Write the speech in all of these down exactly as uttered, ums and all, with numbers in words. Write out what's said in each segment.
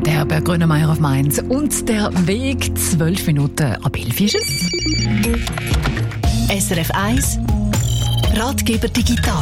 Der Berg Grönemeyer auf Mainz und der Weg zwölf Minuten ab elf ist es. S R F eins Ratgeber digital.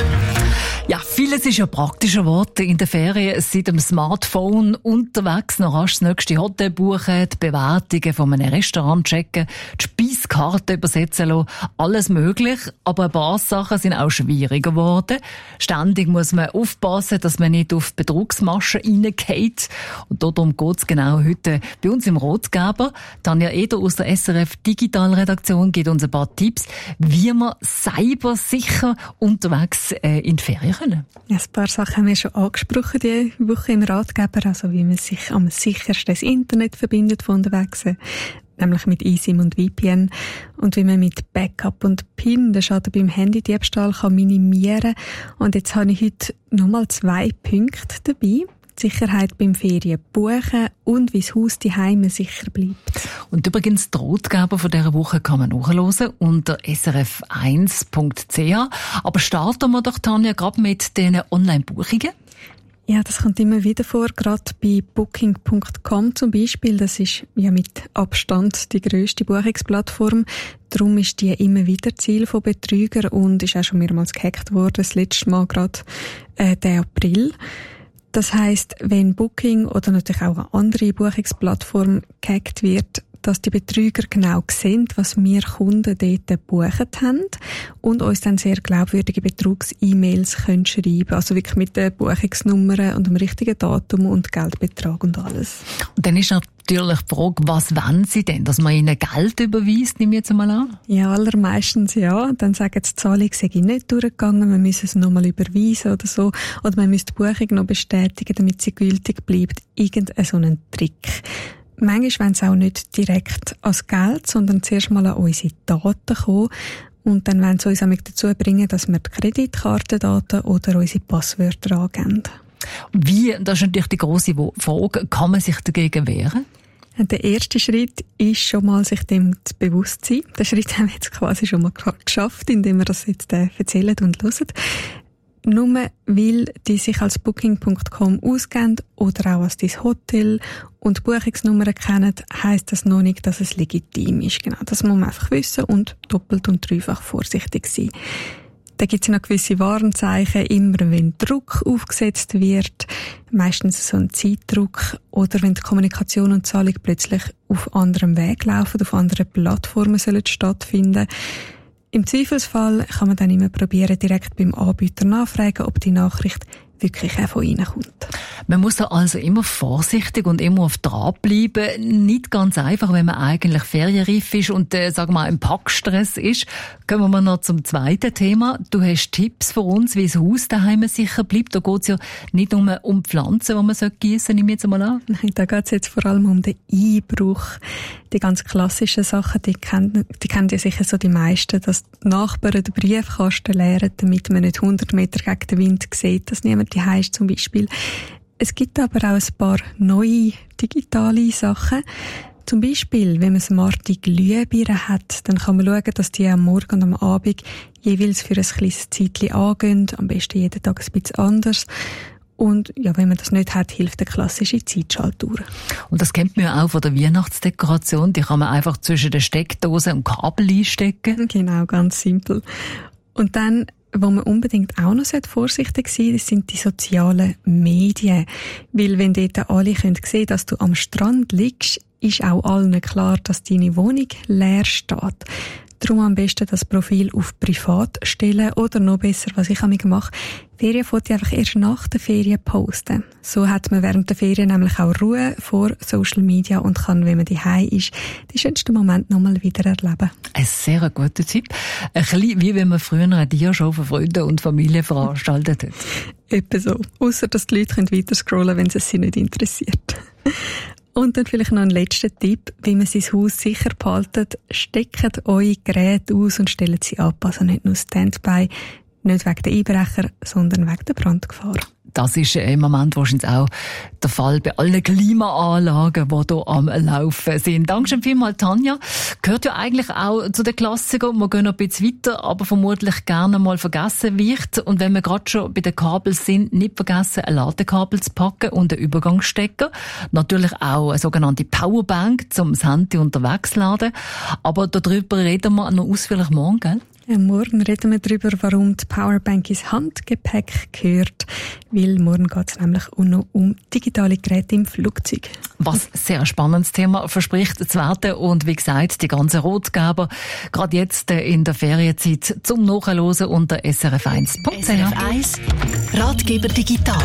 Ja, vieles ist ja praktischer geworden in den Ferien. Seit dem Smartphone unterwegs noch rasch das nächste Hotel buchen, die Bewertungen von einem Restaurant checken, die Speiskarte übersetzen lassen, alles möglich. Aber ein paar Sachen sind auch schwieriger geworden. Ständig muss man aufpassen, dass man nicht auf Betrugsmaschen reingeht. Und darum geht es genau heute bei uns im Ratgeber. Tanja Eder aus der S R F Digitalredaktion gibt uns ein paar Tipps, wie man cybersicher unterwegs äh, in die Ferien können. Ja, ein paar Sachen haben wir schon angesprochen diese Woche im Ratgeber, also wie man sich am sichersten das Internet verbindet von unterwegs, nämlich mit eSIM und V P N, und wie man mit Backup und PIN den Schaden beim Handydiebstahl kann minimieren. Und jetzt habe ich heute nochmal zwei Punkte dabei. Die Sicherheit beim Ferien buchen und wie das Haus daheim sicher bleibt. Und übrigens, die Ratgeber von dieser Woche kann man nachhören unter s r f eins punkt c h. Aber starten wir doch, Tanja, gerade mit diesen Online-Buchungen. Ja, das kommt immer wieder vor, gerade bei booking punkt com zum Beispiel. Das ist ja mit Abstand die grösste Buchungsplattform. Darum ist die immer wieder Ziel von Betrügern und ist auch schon mehrmals gehackt worden. Das letzte Mal gerade äh, den April. Das heisst, wenn Booking oder natürlich auch eine andere Buchungsplattform gehackt wird, dass die Betrüger genau sehen, was wir Kunden dort gebucht haben und uns dann sehr glaubwürdige Betrugs-E-Mails können schreiben, also wirklich mit den Buchungsnummern und dem richtigen Datum und Geldbetrag und alles. Und dann ist natürlich die Frage, was wollen sie denn? Dass man ihnen Geld überweist, nehme ich jetzt mal an? Ja, allermeistens ja. Dann sagen sie, die Zahlung sei nicht durchgegangen, wir müssen es nochmal überweisen oder so. Oder man müsste die Buchung noch bestätigen, damit sie gültig bleibt. Irgendein so ein Trick. Manchmal wollen sie auch nicht direkt als Geld, sondern zuerst mal an unsere Daten kommen. Und dann wollen sie uns auch dazu bringen, dass wir die Kreditkartendaten oder unsere Passwörter angeben. Wie, das ist natürlich die grosse Frage, kann man sich dagegen wehren? Der erste Schritt ist schon mal, sich dem zu bewusst sein. Den Schritt haben wir jetzt quasi schon mal geschafft, indem wir das jetzt äh, erzählen und hören. Nur weil die sich als booking punkt com ausgeben oder auch als dein Hotel und Buchungsnummern kennen, heisst das noch nicht, dass es legitim ist. Genau, das muss man einfach wissen und doppelt und dreifach vorsichtig sein. Da gibt es noch gewisse Warnzeichen, immer wenn Druck aufgesetzt wird, meistens so ein Zeitdruck, oder wenn die Kommunikation und Zahlung plötzlich auf anderem Weg laufen, auf anderen Plattformen sollen stattfinden. Im Zweifelsfall kann man dann immer probieren, direkt beim Anbieter nachfragen, ob die Nachricht wirklich auch von Ihnen kommt. Man muss also immer vorsichtig und immer auf dran bleiben. Nicht ganz einfach, wenn man eigentlich ferienreif ist und, äh, sagen wir mal, im Packstress ist. Kommen wir noch zum zweiten Thema. Du hast Tipps für uns, wie das Haus daheim sicher bleibt. Da geht es ja nicht nur um Pflanzen, die man gießen sollte, nehme ich jetzt mal an. Nein, da geht es jetzt vor allem um den Einbruch. Die ganz klassischen Sachen, die kennen, die kennen ja sicher so die meisten, dass die Nachbarn den Briefkasten leeren, damit man nicht hundert Meter gegen den Wind sieht, dass niemand die ist zum Beispiel. Es gibt aber auch ein paar neue digitale Sachen. Zum Beispiel, wenn man smarte Glühbirnen hat, dann kann man schauen, dass die am Morgen und am Abend jeweils für ein kleines Zeitchen angehen. Am besten jeden Tag ein bisschen anders. Und ja, wenn man das nicht hat, hilft eine klassische Zeitschaltuhr. Und das kennt man ja auch von der Weihnachtsdekoration. Die kann man einfach zwischen den Steckdosen und Kabel einstecken. Genau, ganz simpel. Und dann, wo man unbedingt auch noch vorsichtig sein sollte, das sind die sozialen Medien. Weil wenn dort alle sehen können, dass du am Strand liegst, ist auch allen klar, dass deine Wohnung leer steht. Darum am besten das Profil auf privat stellen oder noch besser, was ich amig mache, Ferienfotos einfach erst nach der Ferien posten. So hat man während der Ferien nämlich auch Ruhe vor Social Media und kann, wenn man daheim ist, die schönsten Momente nochmal wieder erleben. Ein sehr guter Tipp. Ein bisschen wie wenn man früher eine Diashow für Freunde und Familie veranstaltet hat. Etwa so. Ausser, dass die Leute weiter scrollen können, wenn es sie nicht interessiert. Und dann vielleicht noch ein letzter Tipp, wie man sein Haus sicher behaltet. Steckt eure Geräte aus und stellt sie ab, also nicht nur Standby. Nicht wegen der Einbrecher, sondern wegen der Brandgefahr. Das ist im Moment wahrscheinlich auch der Fall bei allen Klimaanlagen, die hier am Laufen sind. Dankeschön vielmals, Tanja. Gehört ja eigentlich auch zu den Klassikern. Wir gehen noch ein bisschen weiter, aber vermutlich gerne mal vergessen wird. Und wenn wir gerade schon bei den Kabeln sind, nicht vergessen, ein Ladekabel zu packen und einen Übergangsstecker. Natürlich auch eine sogenannte Powerbank, zum das Handy unterwegs zu laden. Aber darüber reden wir noch ausführlich morgen, gell? Morgen reden wir darüber, warum die Powerbank ins Handgepäck gehört, weil morgen geht es nämlich auch noch um digitale Geräte im Flugzeug. Was ein sehr spannendes Thema verspricht zu werden und wie gesagt, die ganzen Rotgeber, gerade jetzt in der Ferienzeit zum Nachhören unter s r f eins punkt c h. S R F eins Ratgeber digital.